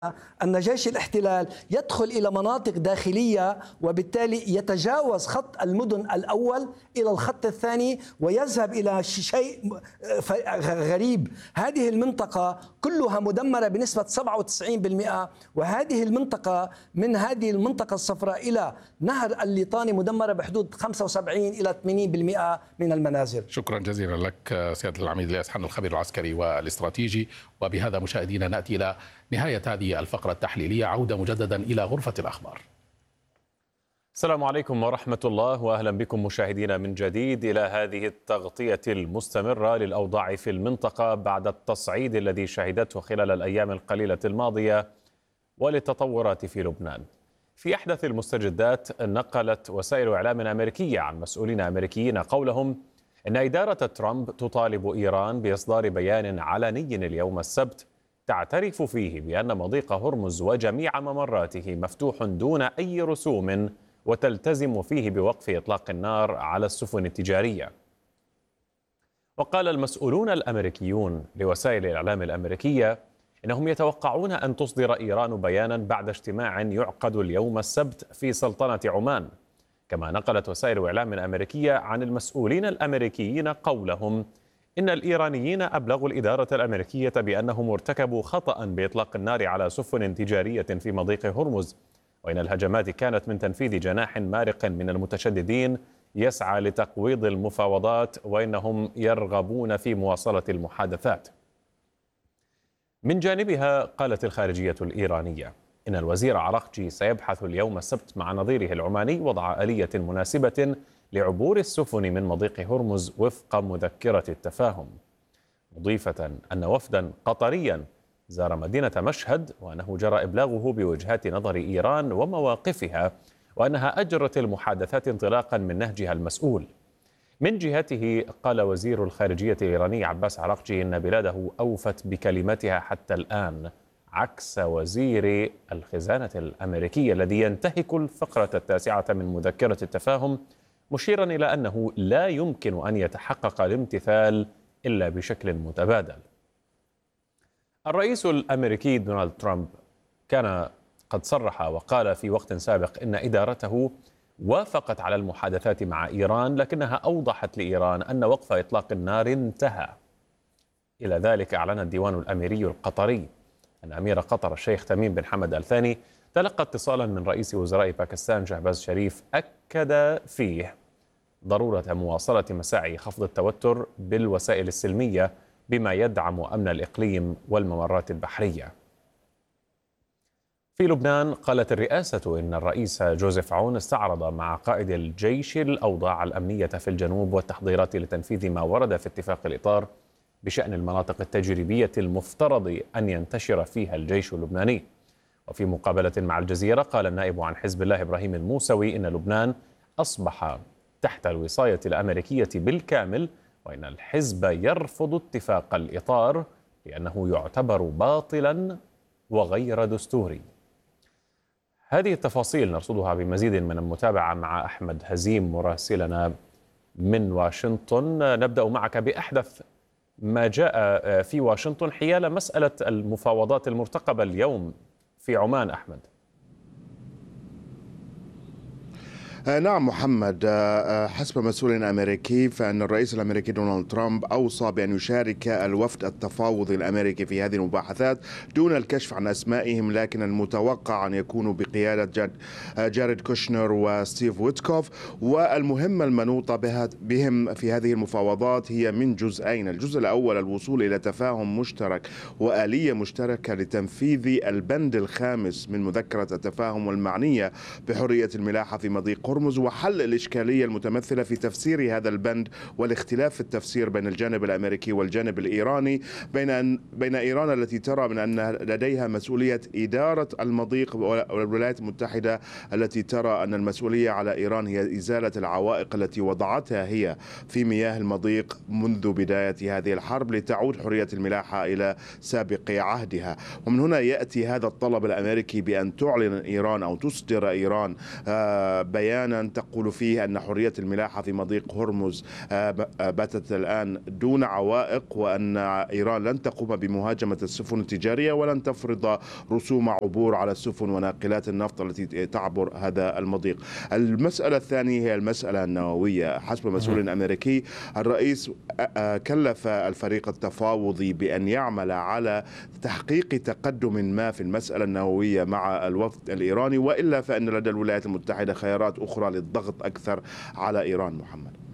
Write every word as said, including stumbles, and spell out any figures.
أن جيش الاحتلال يدخل إلى مناطق داخلية وبالتالي يتجاوز خط المدن الأول إلى الخط الثاني ويذهب إلى شيء غريب. هذه المنطقة كلها مدمرة بنسبة سبعة وتسعين بالمئة، وهذه المنطقة من هذه المنطقة الصفراء إلى نهر الليطاني مدمرة بحدود خمسة وسبعين إلى ثمانين بالمئة من المنازل. شكرا جزيلا لك سيادة العميد الياس حن، الخبير العسكري والاستراتيجي. وبهذا مشاهدينا نأتي إلى نهاية هذه الفقرة التحليلية. عودة مجددا إلى غرفة الأخبار. السلام عليكم ورحمة الله، وأهلا بكم مشاهدينا من جديد إلى هذه التغطية المستمرة للأوضاع في المنطقة بعد التصعيد الذي شهدته خلال الأيام القليلة الماضية وللتطورات في لبنان. في أحدث المستجدات نقلت وسائل إعلام أمريكية عن مسؤولين أمريكيين قولهم إن إدارة ترامب تطالب إيران بإصدار بيان علني اليوم السبت تعترف فيه بأن مضيق هرمز وجميع ممراته مفتوح دون أي رسوم، وتلتزم فيه بوقف إطلاق النار على السفن التجارية. وقال المسؤولون الأمريكيون لوسائل الإعلام الأمريكية إنهم يتوقعون أن تصدر إيران بيانا بعد اجتماع يعقد اليوم السبت في سلطنة عمان. كما نقلت وسائل إعلام أمريكية عن المسؤولين الأمريكيين قولهم إن الإيرانيين أبلغوا الإدارة الأمريكية بأنهم ارتكبوا خطأ بإطلاق النار على سفن تجارية في مضيق هرمز، وإن الهجمات كانت من تنفيذ جناح مارق من المتشددين يسعى لتقويض المفاوضات، وإنهم يرغبون في مواصلة المحادثات. من جانبها قالت الخارجية الإيرانية إن الوزير عراقجي سيبحث اليوم السبت مع نظيره العماني وضع آلية مناسبة لعبور السفن من مضيق هرمز وفق مذكرة التفاهم، مضيفة أن وفدا قطريا زار مدينة مشهد وأنه جرى إبلاغه بوجهات نظر إيران ومواقفها، وأنها أجرت المحادثات انطلاقا من نهجها المسؤول. من جهته قال وزير الخارجية الإيراني عباس عراقجي إن بلاده أوفت بكلمتها حتى الآن، عكس وزير الخزانة الأمريكي الذي ينتهك الفقرة التاسعة من مذكرة التفاهم، مشيرا إلى أنه لا يمكن أن يتحقق الامتثال إلا بشكل متبادل. الرئيس الأمريكي دونالد ترامب كان قد صرح وقال في وقت سابق إن إدارته وافقت على المحادثات مع إيران، لكنها أوضحت لإيران أن وقف إطلاق النار انتهى. إلى ذلك أعلن الديوان الأميري القطري أن أمير قطر الشيخ تميم بن حمد آل ثاني تلقى اتصالا من رئيس وزراء باكستان شهباز شريف أكد فيه ضرورة مواصلة مساعي خفض التوتر بالوسائل السلمية بما يدعم أمن الإقليم والممرات البحرية. في لبنان قالت الرئاسة إن الرئيس جوزيف عون استعرض مع قائد الجيش الأوضاع الأمنية في الجنوب والتحضيرات لتنفيذ ما ورد في اتفاق الإطار بشأن المناطق التجريبية المفترض أن ينتشر فيها الجيش اللبناني. وفي مقابلة مع الجزيرة قال النائب عن حزب الله إبراهيم الموسوي إن لبنان أصبح تحت الوصاية الأمريكية بالكامل، وإن الحزب يرفض اتفاق الإطار لأنه يعتبر باطلا وغير دستوري. هذه التفاصيل نرصدها بمزيد من المتابعة مع أحمد هزيم مراسلنا من واشنطن. نبدأ معك بأحدث ما جاء في واشنطن حيال مسألة المفاوضات المرتقبة اليوم في عمان. أحمد. نعم محمد، حسب مسؤول أمريكي فإن الرئيس الأمريكي دونالد ترامب أوصى بأن يشارك الوفد التفاوضي الأمريكي في هذه المباحثات دون الكشف عن أسمائهم، لكن المتوقع أن يكونوا بقيادة جاريد كوشنر وستيف ويتكوف. والمهمة المنوطة بهم في هذه المفاوضات هي من جزئين: الجزء الأول الوصول إلى تفاهم مشترك وآلية مشتركة لتنفيذ البند الخامس من مذكرة التفاهم والمعنية بحرية الملاحة في مضيق هرمز، وحل الإشكالية المتمثلة في تفسير هذا البند والاختلاف في التفسير بين الجانب الأمريكي والجانب الإيراني، بين أن بين إيران التي ترى من أن لديها مسؤولية إدارة المضيق والولايات المتحدة التي ترى أن المسؤولية على إيران هي إزالة العوائق التي وضعتها هي في مياه المضيق منذ بداية هذه الحرب لتعود حرية الملاحة إلى سابق عهدها. ومن هنا يأتي هذا الطلب الأمريكي بأن تعلن إيران أو تصدر إيران بيان بيانا تقول فيه أن حرية الملاحة في مضيق هرمز باتت الآن دون عوائق، وأن إيران لن تقوم بمهاجمة السفن التجارية ولن تفرض رسوم عبور على السفن وناقلات النفط التي تعبر هذا المضيق. المسألة الثانية هي المسألة النووية. حسب مسؤول أمريكي، الرئيس كلف الفريق التفاوضي بأن يعمل على تحقيق تقدم ما في المسألة النووية مع الوفد الإيراني، وإلا فإن لدى الولايات المتحدة خيارات أخرى للضغط أكثر على إيران. محمد.